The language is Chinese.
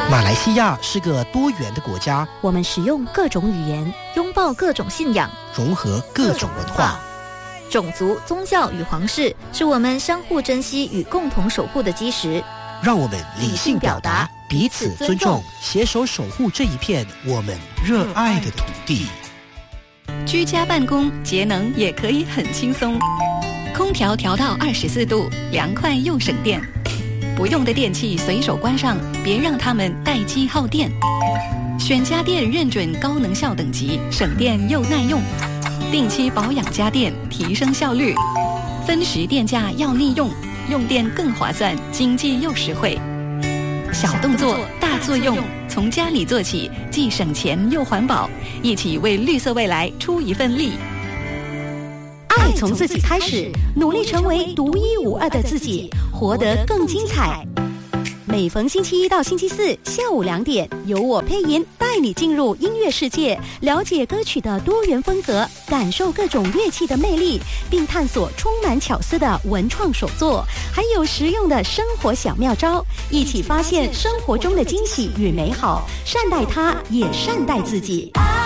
马来西亚是个多元的国家， 我们使用各种语言，拥抱各种信仰， 融合各种文化。 种族、宗教与皇室是我们相互珍惜与共同守护的基石。 让我们理性表达，彼此尊重，携手守护这一片我们热爱的土地。 居家办公节能也可以很轻松，空调调到24度，凉快又省电。不用的电器随手关上，别让它们待机耗电。选家电认准高能效等级，省电又耐用。定期保养家电，提升效率。分时电价要利用，用电更划算，经济又实惠。小动作大作用，从家里做起，既省钱又环保，一起为绿色未来出一份力。 爱从自己开始，努力成为独一无二的自己，活得更精彩。每逢星期一到星期四下午2点，由我配音带你进入音乐世界，了解歌曲的多元风格，感受各种乐器的魅力，并探索充满巧思的文创手作，还有实用的生活小妙招，一起发现生活中的惊喜与美好，善待它，也善待自己。